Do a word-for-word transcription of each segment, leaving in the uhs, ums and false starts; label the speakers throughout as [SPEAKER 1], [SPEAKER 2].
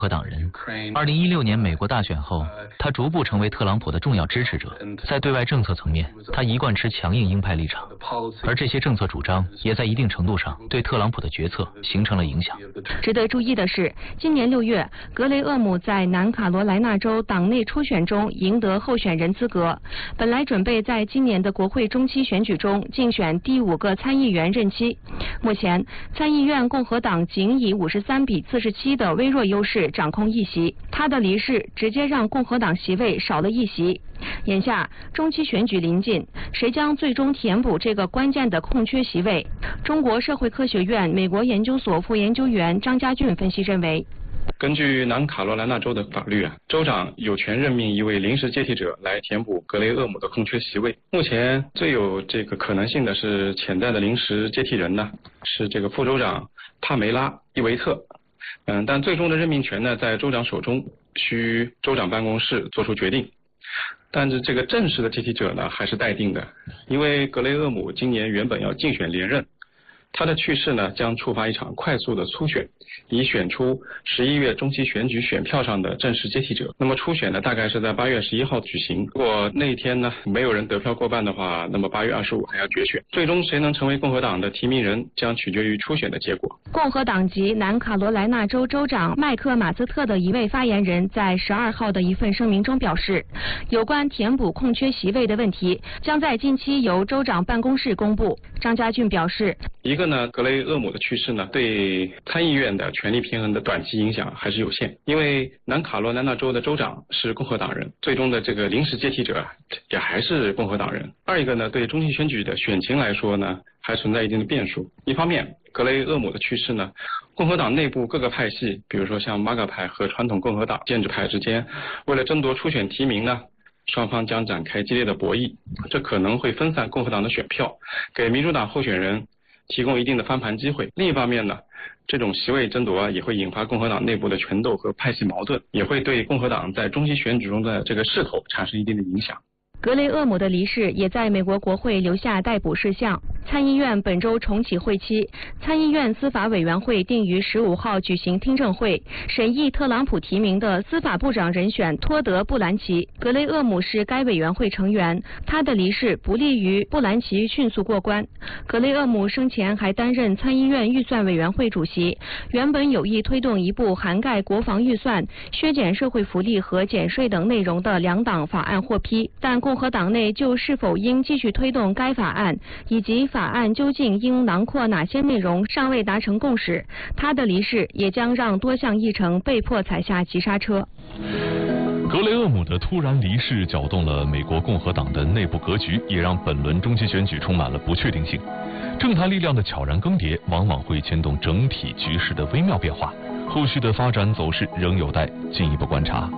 [SPEAKER 1] 和党人。二零一六年美国大选后，他逐步成为特朗普的重要支持者。在对外政策层面，他一贯持强硬鹰派立场，而这些政策主张也在一定程度上对特朗普的决策形成了影响。
[SPEAKER 2] 值得注意的是，今年六月，格雷厄姆在南卡罗来纳州党内初选中赢得候选人资格，本来准备在今年的国会中期选举中竞选第五个参议员任期。目前，参议院共和党仅以五十三比四十七的微弱优势掌控一席，他的离世直接让共和党席位少了一席。眼下中期选举临近，谁将最终填补这个关键的空缺席位？中国社会科学院美国研究所副研究员张家俊分析认为，
[SPEAKER 3] 根据南卡罗来纳州的法律啊，州长有权任命一位临时接替者来填补格雷厄姆的空缺席位。目前最有这个可能性的是潜在的临时接替人呢，是这个副州长帕梅拉·伊维特。嗯，但最终的任命权呢在州长手中，需州长办公室做出决定。但是这个正式的接替者呢还是待定的，因为格雷厄姆今年原本要竞选连任。他的去世呢，将触发一场快速的初选，以选出十一月中期选举选票上的正式接替者。那么初选呢，大概是在八月十一号举行。如果那一天呢没有人得票过半的话，那么八月二十五还要决选。最终谁能成为共和党的提名人，将取决于初选的结果。
[SPEAKER 2] 共和党籍南卡罗来纳州州长麦克马斯特的一位发言人在十二号的一份声明中表示，有关填补空缺席位的问题将在近期由州长办公室公布。张家俊表示，
[SPEAKER 3] 一个呢，格雷厄姆的去世呢，对参议院的权力平衡的短期影响还是有限，因为南卡罗来纳州的州长是共和党人，最终的这个临时接替者也还是共和党人。二一个呢，对中期选举的选情来说呢，还存在一定的变数。一方面，格雷厄姆的去世呢，共和党内部各个派系，比如说像马嘎派和传统共和党建制派之间，为了争夺初选提名呢，双方将展开激烈的博弈，这可能会分散共和党的选票，给民主党候选人提供一定的翻盘机会。另一方面呢，这种席位争夺啊，也会引发共和党内部的权斗和派系矛盾，也会对共和党在中期选举中的这个势头产生一定的影响。
[SPEAKER 2] 格雷厄姆的离世也在美国国会留下待捕事项。参议院本周重启会期，参议院司法委员会定于十五号举行听证会，审议特朗普提名的司法部长人选托德·布兰奇。格雷厄姆是该委员会成员，他的离世不利于布兰奇迅速过关。格雷厄姆生前还担任参议院预算委员会主席，原本有意推动一部涵盖国防预算、削减社会福利和减税等内容的两党法案获批，但共和党内就是否应继续推动该法案，以及法案究竟应囊括哪些内容尚未达成共识。他的离世也将让多项议程被迫踩下急刹车。
[SPEAKER 4] 格雷厄姆的突然离世搅动了美国共和党的内部格局，也让本轮中期选举充满了不确定性。政坛力量的悄然更迭，往往会牵动整体局势的微妙变化。后续的发展走势仍有待进一步观察。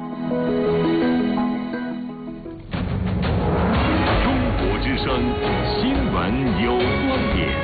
[SPEAKER 5] 中国之声，新闻有观点。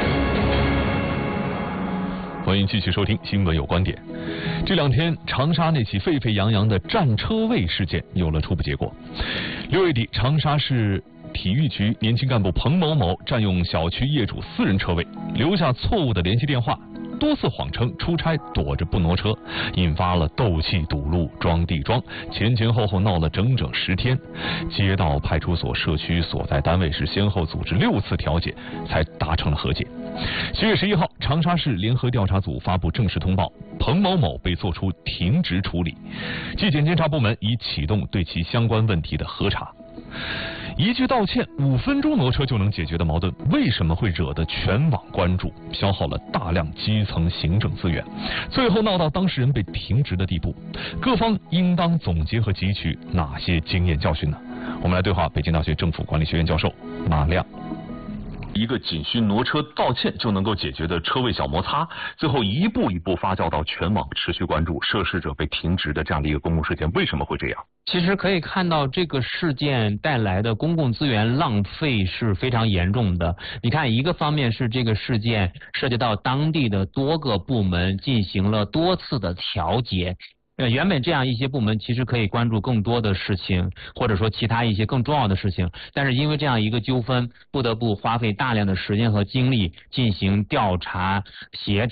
[SPEAKER 4] 欢迎继续收听新闻有观点。这两天长沙那起沸沸扬扬的占车位事件有了初步结果。六月底，长沙市体育局年轻干部彭某某占用小区业主私人车位，留下错误的联系电话，多次谎称出差躲着不挪车，引发了斗气堵路装地桩，前前后后闹了整整十天。街道、派出所、社区所在单位是先后组织六次调解，才达成了和解。七月十一号，长沙市联合调查组发布正式通报，彭某某被作出停职处理，纪检监察部门已启动对其相关问题的核查。一句道歉，五分钟挪车就能解决的矛盾，为什么会惹得全网关注，消耗了大量基层行政资源，最后闹到当事人被停职的地步？各方应当总结和汲取哪些经验教训呢？我们来对话北京大学政府管理学院教授马亮。一个仅需挪车道歉就能够解决的车位小摩擦，最后一步一步发酵到全网持续关注涉事者被停职的这样的一个公共事件，为什么会这样？
[SPEAKER 1] 其实可以看到，这个事件带来的公共资源浪费是非常严重的。你看，一个方面是这个事件涉及到当地的多个部门进行了多次的调解。呃，原本这样一些部门其实可以关注更多的事情，或者说其他一些更重要的事情，但是因为这样一个纠纷，不得不花费大量的时间和精力进行调查协调。